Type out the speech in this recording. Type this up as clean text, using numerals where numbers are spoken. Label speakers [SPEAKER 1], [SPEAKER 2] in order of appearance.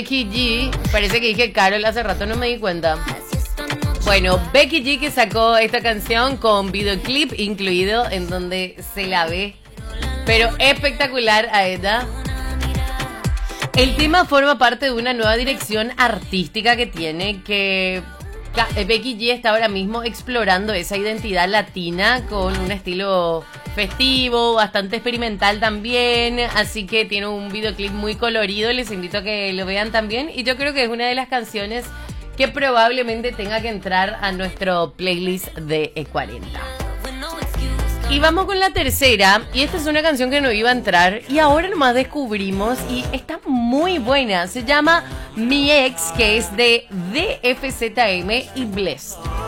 [SPEAKER 1] Becky G, parece que dije Carol hace rato, no me di cuenta. Bueno, Becky G que sacó esta canción con videoclip incluido en donde se la ve, pero espectacular a ella. El tema forma parte de una nueva dirección artística que tiene, que Becky G está ahora mismo explorando esa identidad latina con un estilo festivo, bastante experimental también, así que tiene un videoclip muy colorido, les invito a que lo vean también, y yo creo que es una de las canciones que probablemente tenga que entrar a nuestro playlist de E40. Y vamos con la tercera, y esta es una canción que no iba a entrar y ahora nomás descubrimos y está muy buena, se llama Mi Ex, que es de DFZM y Blessd.